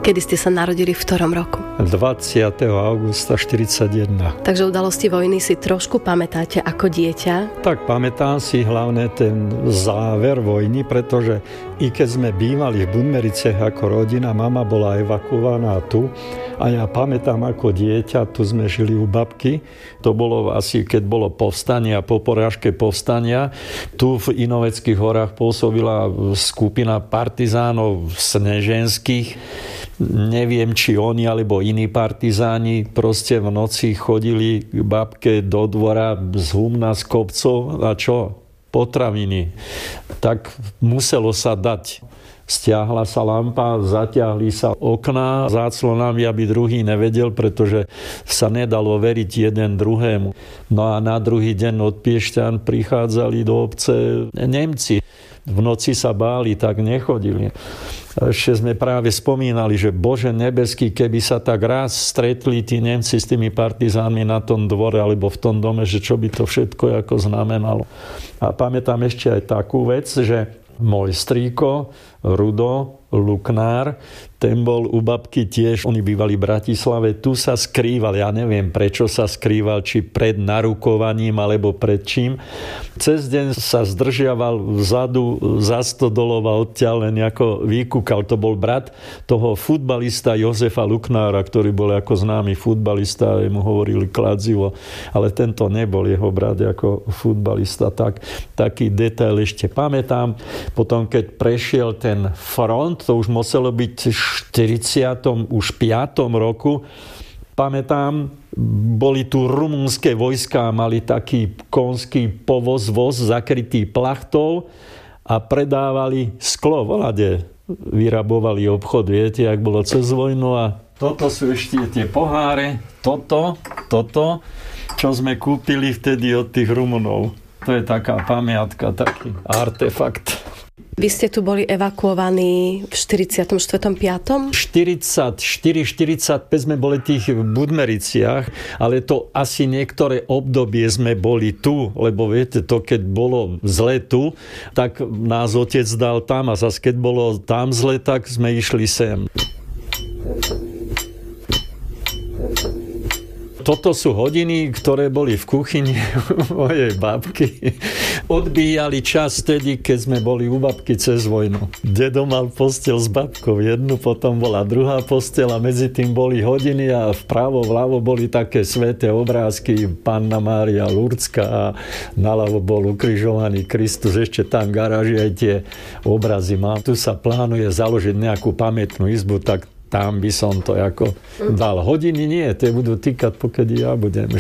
Kedy ste sa narodili, v ktorom roku? 20. augusta 41. Takže udalosti vojny si trošku pamätáte ako dieťa? Tak pamätám si hlavne ten záver vojny, pretože i keď sme bývali v Budmericiach ako rodina, mama bola evakuovaná tu a ja pamätám ako dieťa, tu sme žili u babky. To bolo asi, keď bolo povstanie a po porážke povstania. Tu v Inoveckých horách pôsobila skupina partizánov sneženských. Neviem, či oni alebo iní partizáni proste v noci chodili k babke do dvora z humna, z kopcov a čo? Potraviny. Tak muselo sa dať. Stiahla sa lampa, zatiahli sa okná záclonami, aby druhý nevedel, pretože sa nedalo veriť jeden druhému. No a na druhý deň od Piešťan prichádzali do obce Nemci. V noci sa báli, tak nechodili. Ešte sme práve spomínali, že Bože nebeský, keby sa tak raz stretli tí Nemci s tými partizánmi na tom dvore alebo v tom dome, že čo by to všetko ako znamenalo. A pamätám ešte aj takú vec, že môj strýko, Rudo Luknár, ten bol u babky tiež, oni bývali v Bratislave, tu sa skrýval, ja neviem prečo sa skrýval, či pred narukovaním alebo pred čím. Cez deň sa zdržiaval vzadu za stodolov a odtiaľ len ako vykúkal. To bol brat toho futbalista Jozefa Luknára, ktorý bol ako známy futbalista, mu hovorili Kladzivo, ale tento nebol jeho brat ako futbalista. Taký detail ešte pamätám. Potom, keď prešiel ten front, to už muselo byť v 45. roku. Pamätám, boli tu rumunské vojská, mali taký konský voz zakrytý plachtou a predávali sklo. Volade vyrabovali obchod, viete, jak bolo cez vojnu. A toto sú ešte tie poháre, toto, čo sme kúpili vtedy od tých Rumunov. To je taká pamiatka, taký artefakt. Vy ste tu boli evakuovaní v 44. 5. 44, 45 sme boli tých v Budmericiach, ale to asi niektoré obdobie sme boli tu, lebo viete, to keď bolo zle tu, tak nás otec dal tam a zase keď bolo tam zle, tak sme išli sem. Toto sú hodiny, ktoré boli v kuchyni mojej babky. Odbíjali čas vtedy, keď sme boli u babky cez vojnu. Dedo mal posteľ s babkou jednu, potom bola druhá posteľ a medzi tým boli hodiny a vpravo, vľavo boli také sväté obrázky Panna Mária Lurdská a naľavo bol ukrižovaný Kristus. Ešte tam v garáži aj tie obrazy mám. Tu sa plánuje založiť nejakú pamätnú izbu, tak tam by som to ako dal. Hodiny nie, tie budú týkať, pokiaľ ja budem